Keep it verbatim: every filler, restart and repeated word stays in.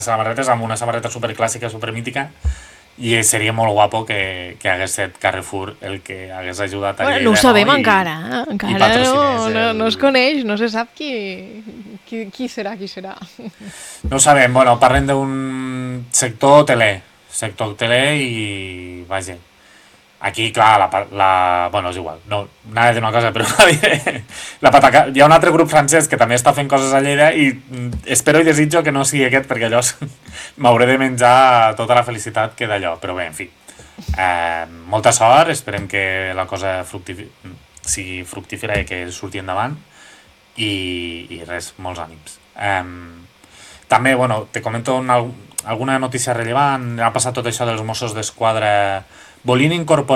samarretes amb una samarreta superclàssica, supermítica, i seria molt guapo que, que hagués set Carrefour el que hagués ajudat a Bueno, Lleida, no ho sabem no? I, encara, eh? i Encara no, patrocinés no, el... no es coneix, no se sap qui, qui, qui serà, qui serà. No ho sabem, bueno, parlem d'un sector hoteler, sector hoteler i, vaja, aquí, clar, la, pa- la... Bueno, és igual, no, anava a dir una cosa, però la diré. La pataca... Hi ha un altre grup francès que també està fent coses a Lleida i mm, espero i desitjo que no sigui aquest, perquè allò s- m'hauré de menjar tota la felicitat que d'allò, però bé, en fi. Eh, molta sort, esperem que la cosa fructifi... sigui fructífera i que surti endavant i, i res, molts ànims. Eh, també, bueno, te comento una, alguna notícia rellevant. Ha passat tot això dels Mossos d'Esquadra volint incorporar